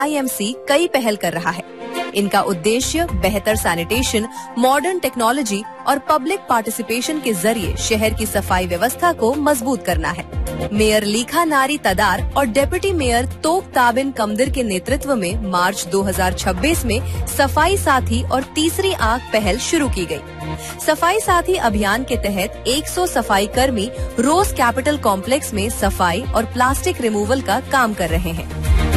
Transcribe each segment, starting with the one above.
IMC कई पहल कर रहा है। इनका उद्देश्य बेहतर सैनिटेशन, मॉडर्न टेक्नोलॉजी और पब्लिक पार्टिसिपेशन के जरिए शहर की सफाई व्यवस्था को मजबूत करना है। मेयर लीखा नारी तदार और डेप्यूटी मेयर तोक ताबिन कमदिर के नेतृत्व में मार्च 2026 में सफाई साथी और तीसरी आंख पहल शुरू की गई। सफाई साथी अभियान के तहत 100 सफाई कर्मी रोज कैपिटल कॉम्प्लेक्स में सफाई और प्लास्टिक रिमूवल का काम कर रहे हैं।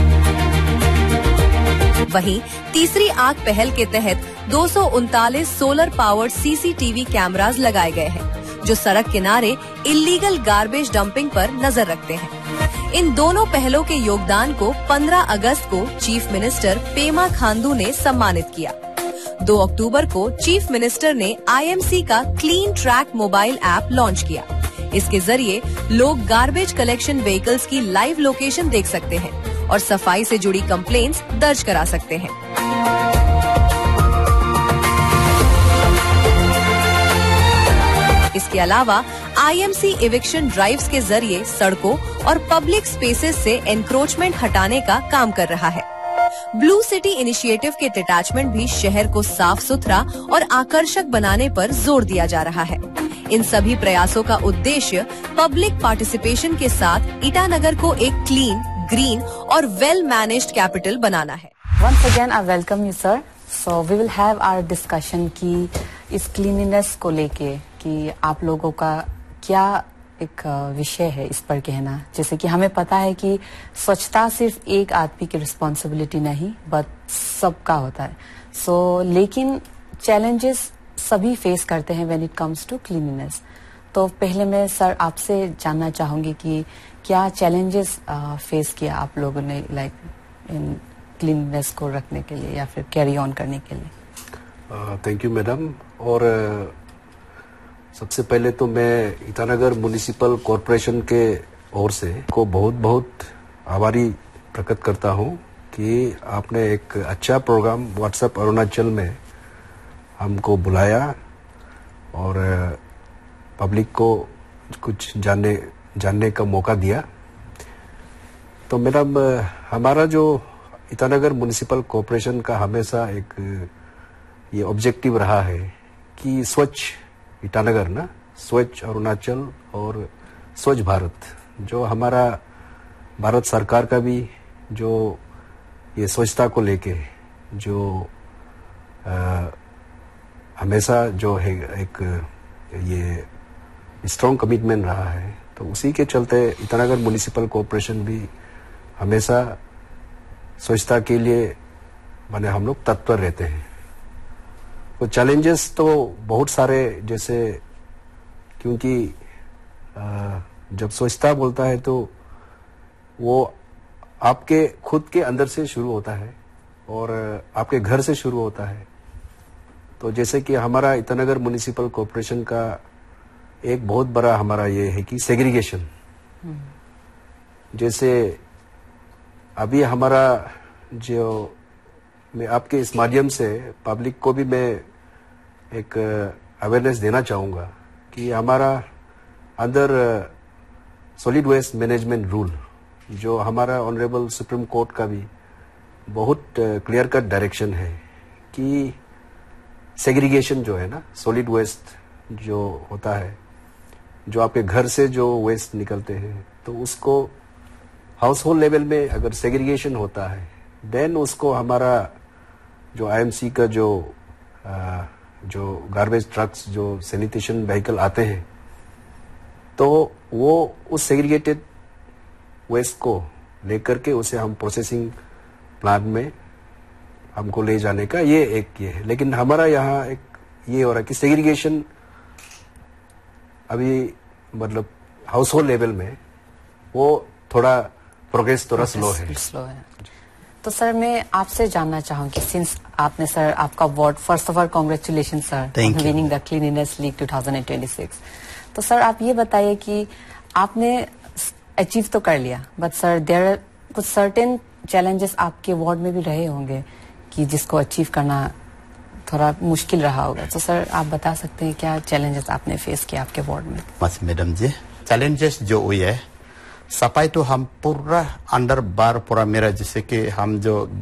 वहीं तीसरी आंख पहल के तहत 239 सोलर पावर्ड सीसीटीवी कैमरास लगाए गए हैं, जो सड़क किनारे इल्लीगल गार्बेज डंपिंग पर नजर रखते हैं। इन दोनों पहलों के योगदान को 15 अगस्त को चीफ मिनिस्टर पेमा खांडू ने सम्मानित किया। 2 अक्टूबर को चीफ मिनिस्टर ने आईएमसी का clean track mobile app launch किया। इसके जरिए लोग गार्बेज कलेक्शन व्हीकल्स की लाइव लोकेशन देख सकते हैं और सफाई से जुड़ी कंप्लेंट्स दर्ज करा सकते हैं। इसके अलावा आईएमसी इविक्शन ड्राइव्स के जरिए सड़कों और पब्लिक स्पेसेस से एनक्रोचमेंट हटाने का काम कर रहा है। ब्लू सिटी इनिशिएटिव के डिटैचमेंट भी शहर को साफ सुथरा और आकर्षक बनाने पर जोर दिया जा रहा है। इन सभी प्रयासों का उद्देश्य पब्लिक पार्टिसिपेशन के साथ ईटानगर को एक क्लीन, ग्रीन और वेल मैनेज्ड कैपिटल बनाना है। Once again, I welcome you, sir. So we will have our discussion कि इस क्लीनिनेस को लेके कि आप लोगों का क्या एक विषय है इस पर कहना। जैसे कि हमें पता है कि स्वच्छता सिर्फ एक आदमी की रिस्पॉन्सिबिलिटी नहीं, बट सबका होता है। लेकिन चैलेंजेस सभी फेस करते हैं when it comes to cleanliness. तो पहले मैं सर आपसे जानना चाहूंगी कि क्या चैलेंजेस फेस किया आप लोगों ने लाइक इन क्लीननेस को रखने के लिए या फिर कैरी ऑन करने के लिए। Thank you madam. और सबसे पहले तो मैं ईटानगर म्युनिसिपल कॉरपोरेशन के ओर से को बहुत बहुत आभारी प्रकट करता हूं कि आपने एक अच्छा प्रोग्राम व्हाट्सएप अरुणाचल में हमको बुलाया और पब्लिक को कुछ जानने का मौका दिया। तो मैडम, हमारा जो ईटानगर म्युनिसिपल कॉरपोरेशन का हमेशा एक ये ऑब्जेक्टिव रहा है कि स्वच्छ ईटानगर ना, स्वच्छ अरुणाचल और स्वच्छ भारत, जो हमारा भारत सरकार का भी जो ये स्वच्छता को लेके जो हमेशा जो है एक ये स्ट्रॉन्ग कमिटमेंट रहा है, तो उसी के चलते ईटानगर म्युनिसिपल कॉरपोरेशन भी हमेशा स्वच्छता के लिए माने हम लोग तत्पर रहते हैं। तो चैलेंजेस तो बहुत सारे, जैसे क्योंकि जब स्वच्छता बोलता है तो वो आपके खुद के अंदर से शुरू होता है और आपके घर से शुरू होता है। तो जैसे कि हमारा ईटानगर म्युनिसिपल कॉरपोरेशन का एक बहुत बड़ा हमारा ये है कि सेग्रीगेशन। जैसे अभी हमारा जो मैं आपके इस माध्यम से पब्लिक को भी मैं एक अवेयरनेस देना चाहूँगा कि हमारा अंदर सॉलिड वेस्ट मैनेजमेंट रूल, जो हमारा ऑनरेबल सुप्रीम कोर्ट का भी बहुत क्लियर कट डायरेक्शन है कि सेग्रीगेशन जो है ना, सॉलिड वेस्ट जो होता है, जो आपके घर से जो वेस्ट निकलते हैं, तो उसको हाउस होल्ड लेवल में अगर सेग्रीगेशन होता है, देन उसको हमारा जो आईएमसी का जो गार्बेज ट्रक्स, जो सैनिटेशन व्हीकल आते हैं, तो वो उस सेग्रीगेटेड वेस्ट को लेकर के उसे हम प्रोसेसिंग प्लांट में हमको ले जाने का ये है। लेकिन हमारा यहाँ एक ये हो रहा है कि सेग्रीगेशन अभी मतलब हाउस होल्ड लेवल में वो थोड़ा प्रोग्रेस थोड़ा स्लो है। तो सर मैं आपसे जानना चाहूंगी, सिंस आपने सर आपका award, first of all congratulation sir winning the cleanliness league 2026। तो सर आप ये बताइए कि आपने अचीव तो कर लिया, बट सर देयर आर कुछ सर्टेन चैलेंजेस आपके वार्ड में भी रहे होंगे कि जिसको अचीव करना थोड़ा मुश्किल रहा होगा। तो सर आप बता सकते हैं क्या चैलेंजेस आपने फेस किया आपके वार्ड में? मैडम जी, चैलेंजेस जो हुई है सफाई तो हम पूरा अंडर बार पूरा मेरा, जैसे कि हम जो